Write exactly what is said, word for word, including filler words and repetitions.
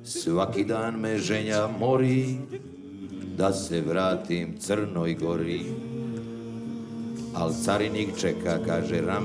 Svaki dan me ženja mori, da se vratim Crnoj Gori. Al carinik čeka, kaže, ram